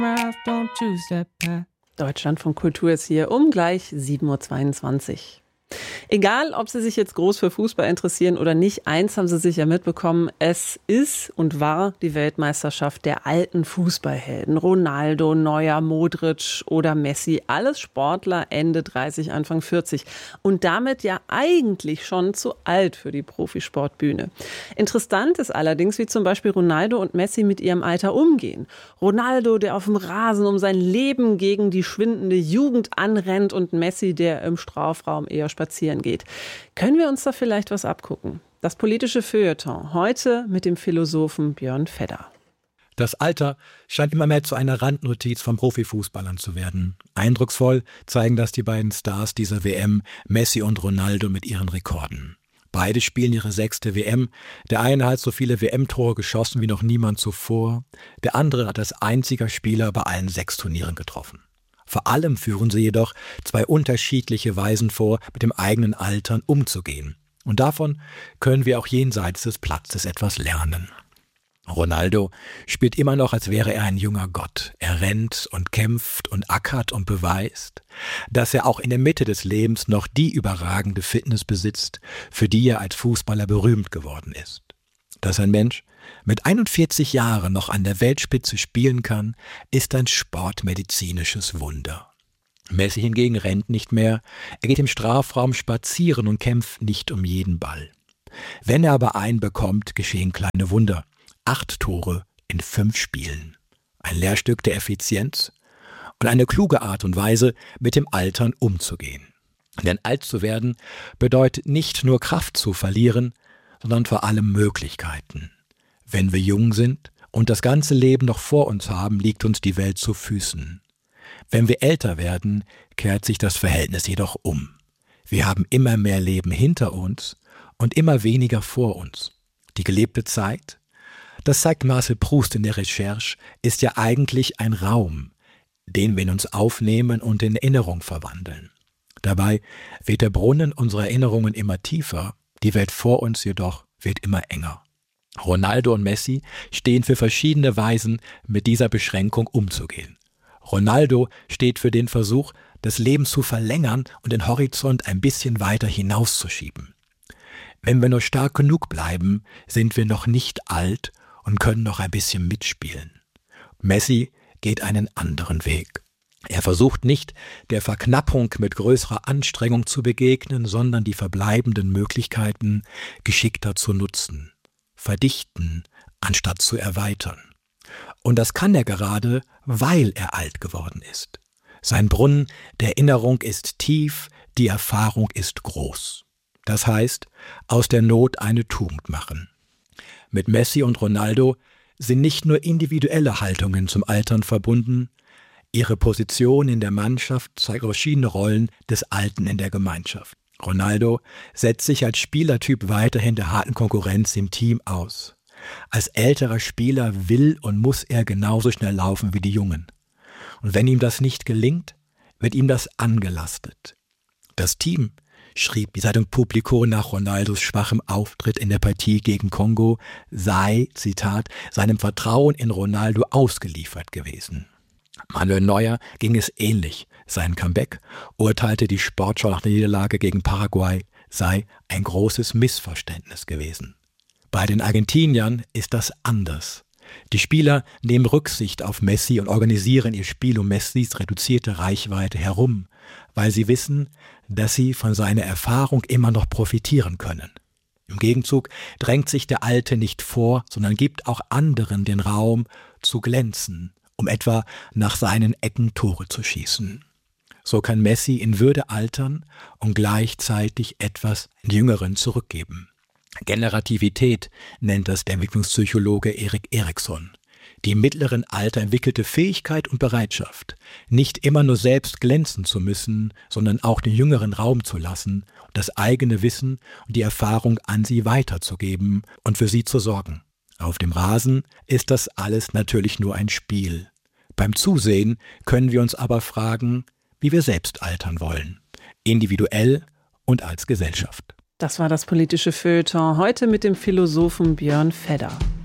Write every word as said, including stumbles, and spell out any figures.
Deutschlandfunk Kultur ist hier um gleich sieben Uhr zweiundzwanzig. Egal, ob Sie sich jetzt groß für Fußball interessieren oder nicht, eins haben Sie sicher mitbekommen, es ist und war die Weltmeisterschaft der alten Fußballhelden. Ronaldo, Neuer, Modric oder Messi, alles Sportler Ende dreißig, Anfang vierzig und damit ja eigentlich schon zu alt für die Profisportbühne. Interessant ist allerdings, wie zum Beispiel Ronaldo und Messi mit ihrem Alter umgehen. Ronaldo, der auf dem Rasen um sein Leben gegen die schwindende Jugend anrennt und Messi, der im Strafraum eher spazieren geht. Können wir uns da vielleicht was abgucken? Das politische Feuilleton heute mit dem Philosophen Björn Fedder. Das Alter scheint immer mehr zu einer Randnotiz von Profifußballern zu werden. Eindrucksvoll zeigen das die beiden Stars dieser W M, Messi und Ronaldo mit ihren Rekorden. Beide spielen ihre sechste W M. Der eine hat so viele W M-Tore geschossen wie noch niemand zuvor. Der andere hat als einziger Spieler bei allen sechs Turnieren getroffen. Vor allem führen sie jedoch zwei unterschiedliche Weisen vor, mit dem eigenen Altern umzugehen. Und davon können wir auch jenseits des Platzes etwas lernen. Ronaldo spielt immer noch, als wäre er ein junger Gott. Er rennt und kämpft und ackert und beweist, dass er auch in der Mitte des Lebens noch die überragende Fitness besitzt, für die er als Fußballer berühmt geworden ist. Dass ein Mensch mit einundvierzig Jahren noch an der Weltspitze spielen kann, ist ein sportmedizinisches Wunder. Messi hingegen rennt nicht mehr, er geht im Strafraum spazieren und kämpft nicht um jeden Ball. Wenn er aber einen bekommt, geschehen kleine Wunder. Acht Tore in fünf Spielen. Ein Lehrstück der Effizienz und eine kluge Art und Weise, mit dem Altern umzugehen. Denn alt zu werden bedeutet nicht nur Kraft zu verlieren, sondern vor allem Möglichkeiten. Wenn wir jung sind und das ganze Leben noch vor uns haben, liegt uns die Welt zu Füßen. Wenn wir älter werden, kehrt sich das Verhältnis jedoch um. Wir haben immer mehr Leben hinter uns und immer weniger vor uns. Die gelebte Zeit, das zeigt Marcel Proust in der Recherche, ist ja eigentlich ein Raum, den wir in uns aufnehmen und in Erinnerung verwandeln. Dabei wird der Brunnen unserer Erinnerungen immer tiefer, die Welt vor uns jedoch wird immer enger. Ronaldo und Messi stehen für verschiedene Weisen, mit dieser Beschränkung umzugehen. Ronaldo steht für den Versuch, das Leben zu verlängern und den Horizont ein bisschen weiter hinauszuschieben. Wenn wir nur stark genug bleiben, sind wir noch nicht alt und können noch ein bisschen mitspielen. Messi geht einen anderen Weg. Er versucht nicht, der Verknappung mit größerer Anstrengung zu begegnen, sondern die verbleibenden Möglichkeiten geschickter zu nutzen. Verdichten, anstatt zu erweitern. Und das kann er gerade, weil er alt geworden ist. Sein Brunnen der Erinnerung ist tief, die Erfahrung ist groß. Das heißt, aus der Not eine Tugend machen. Mit Messi und Ronaldo sind nicht nur individuelle Haltungen zum Altern verbunden, ihre Position in der Mannschaft zeigt verschiedene Rollen des Alten in der Gemeinschaft. Ronaldo setzt sich als Spielertyp weiterhin der harten Konkurrenz im Team aus. Als älterer Spieler will und muss er genauso schnell laufen wie die Jungen. Und wenn ihm das nicht gelingt, wird ihm das angelastet. Das Team, schrieb die Zeitung Publico nach Ronaldos schwachem Auftritt in der Partie gegen Kongo, sei, Zitat, seinem Vertrauen in Ronaldo ausgeliefert gewesen. Manuel Neuer ging es ähnlich. Sein Comeback, urteilte die Sportschau nach der Niederlage gegen Paraguay, sei ein großes Missverständnis gewesen. Bei den Argentiniern ist das anders. Die Spieler nehmen Rücksicht auf Messi und organisieren ihr Spiel um Messis reduzierte Reichweite herum, weil sie wissen, dass sie von seiner Erfahrung immer noch profitieren können. Im Gegenzug drängt sich der Alte nicht vor, sondern gibt auch anderen den Raum zu glänzen, um etwa nach seinen Ecken Tore zu schießen. So kann Messi in Würde altern und gleichzeitig etwas den Jüngeren zurückgeben. Generativität nennt das der Entwicklungspsychologe Erik Erikson. Die im mittleren Alter entwickelte Fähigkeit und Bereitschaft, nicht immer nur selbst glänzen zu müssen, sondern auch den Jüngeren Raum zu lassen, das eigene Wissen und die Erfahrung an sie weiterzugeben und für sie zu sorgen. Auf dem Rasen ist das alles natürlich nur ein Spiel. Beim Zusehen können wir uns aber fragen, wie wir selbst altern wollen, individuell und als Gesellschaft. Das war das politische Feuilleton heute mit dem Philosophen Björn Fedder.